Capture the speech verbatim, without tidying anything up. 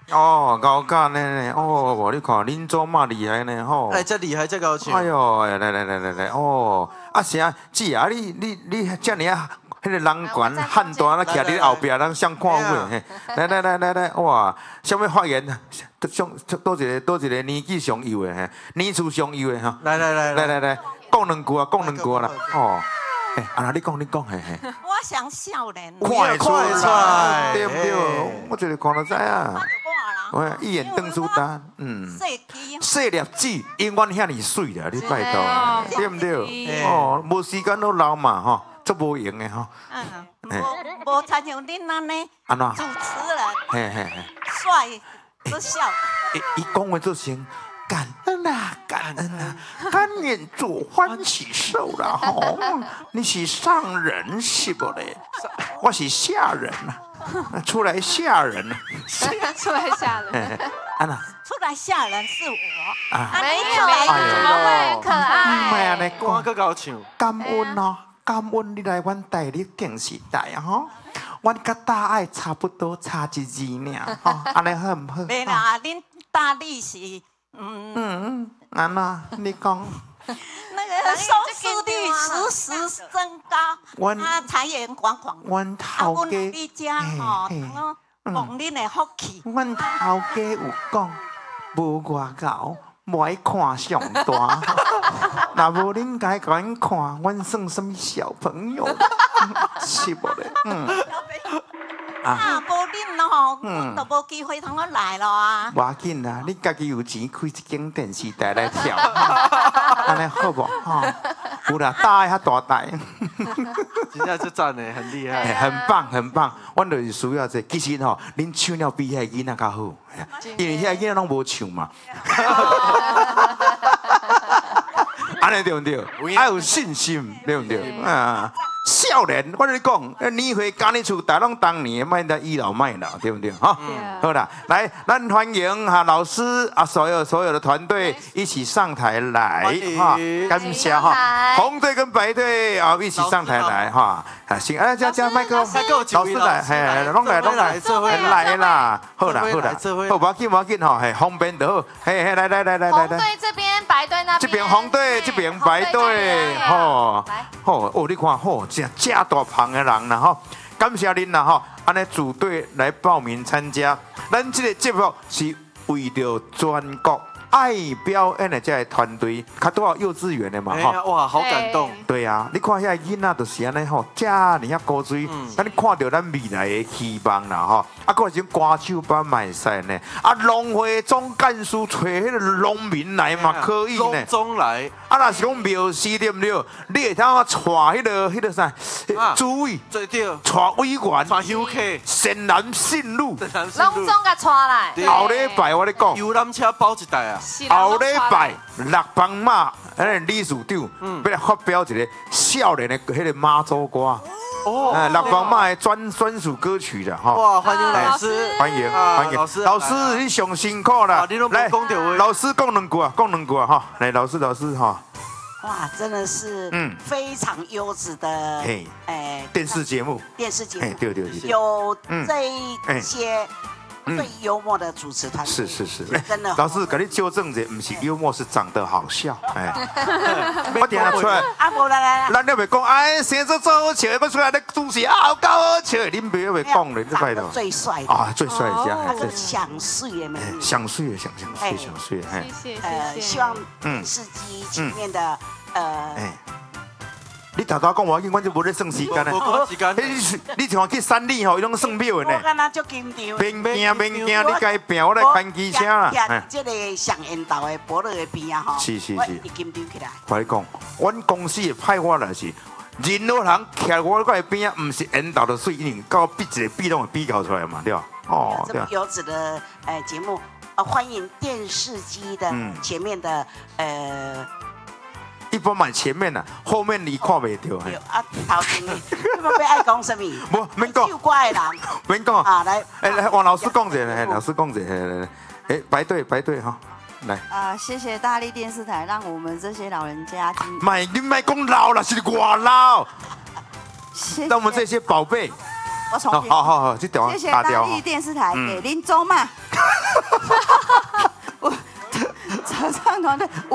哦，高干呢？哦，你看恁祖妈厉害呢吼！ 哎，这厉害，这高强！ 哎呦，来来来来来，哦，啊啥姐啊，你你你遮尔啊，迄个人管汉大，咱徛你后壁，咱相看过嘿。来来来来来，哇，什么发言？上多一个多一个年纪上幼的嘿，年次上幼的哈。 来来来来来来，讲两句啊，讲两句啦，哦。哎，啊那你讲你讲嘿嘿。 我想少年。 快出来，对不对？我就是看到知啊。喂，一眼瞪出他，嗯。细粒子永远遐尼水啦，你拜托，对不对？哦，无时间都老嘛吼，足无用的吼。 嗯，无无参像恁安尼。 安怎？ 主持人。 嘿嘿嘿。 帅，都笑。 伊讲话做成。感恩啊，感恩啊，甘愿做欢喜兽啦吼！你是上人是不嘞？我是下人呐，出来吓人呐！ 出来吓人。 安娜， 出来吓人是我。 啊， 没有没有，怎么会很可爱？ 唔系安尼讲，个高唱。 感恩哦，感恩你来阮台里电视台啊吼！阮甲大爱差不多差一字尔，吼，安尼好唔好？ 没啦，恁大力是。嗯嗯，安娜，你讲那个收视率时时增高，啊，财源广广。 阮头家， 你家吼，望恁的福气。 阮头家有讲，无外高，无爱看上大。若无恁该甲阮看，阮算什么小朋友？是无咧？嗯。 啊，无恁吼，阮都无机会通我来咯啊！ 无要紧啦，你家己有钱开一间电视台来跳，安尼好无？吼，有啦，大爱较大台， 真正是赞的，很厉害， 很棒很棒。阮就是需要这，其实吼，恁唱了比遐囡仔较好，因为遐囡仔拢无唱嘛。安尼对不对？要有信心，对不对？啊。少年，我跟你讲，年岁今日厝，大拢当年，卖得倚老卖老，对不对？哈，好啦，来，咱欢迎哈老师啊，所有所有的团队一起上台来哈，感谢哈，红队跟白队啊一起上台来哈，啊，行，啊，加加麦克，老师来，嘿，拢来拢来，来啦，好啦好啦，好，无要紧无要紧吼，嘿，方便就好，嘿嘿，来来来来来来， 红队这边，白队那边， 这边红队，这边白队，吼，吼，哦，你看吼。真正大胖的人啦吼，感谢恁啦吼，安尼组队来报名参加，咱这个节目是为着全国爱表演的这个团队，较多少幼稚园的嘛吼， 哇，好感动。 对啊，你看遐囡仔就是安尼吼，遮尔遐高水，咱你看到咱未来的希望啦吼，啊，个种歌手班卖使呢，啊，农会总干事找迄个农民来嘛可以呢， 农总来。 啊，若是讲庙事对不对？你会当啊带迄个、迄个啥主委， 对对， 带委员， 带游客， 善男信女， 拢总甲带来。 后礼拜我咧讲， 游览车包一台啊。 后礼拜六帮马，迄个理事长要来发表一个少年的迄个妈祖歌。哦，六帮马的专专属歌曲的哈。 哇，欢迎老师， 欢迎欢迎老师， 老师你上辛苦了， 来， 老师讲两句啊，讲两句啊哈，来，老师老师哈。 哇，真的是嗯非常优质的哎电视节目， 电视节目对对对， 有这一些最幽默的主持团队， 是是是， 真的。 老师给你纠正一下，不是幽默，是长得好笑。哎，我点出来， 啊不来来来， 咱又袂讲，哎，生做做好笑，我出来咧主持好搞好笑，恁不要袂讲咧，你拜托。 最帅啊，最帅的家， 他是想睡的美女， 想睡的想想睡想睡， 哎，谢谢呃，希望电视机前面的呃。 你头头讲我紧，我就无咧算时间咧。 无讲时间。 你你像去山里吼，伊拢算秒的呢。 我敢若足紧张。 免惊免惊，你该拼，我来开机车啦。 这个上沿道的菠萝的边啊吼， 是是是， 我一紧张起来。 我跟你讲，阮公司的派我来是，任何人徛我个边啊，唔是沿道的水，一定到比一个比拢会比较出来嘛，对吧？ 哦，这么优质的呃节目，呃，欢迎电视机的前面的呃。 一般买前面啦，后面你看袂到。 啊，头前你要要爱讲什么？ 无，免讲。 唱歌的人。 免讲。 啊，来， 哎来，王老师讲者，来，老师讲者，来来来，哎，排队排队哈，来。 啊，谢谢大力电视台，让我们这些老人家。 买你买讲老了，是我老。 谢。 让我们这些宝贝。 我重新。 好好好，这条谢谢大力电视台给林州嘛。 我合唱团队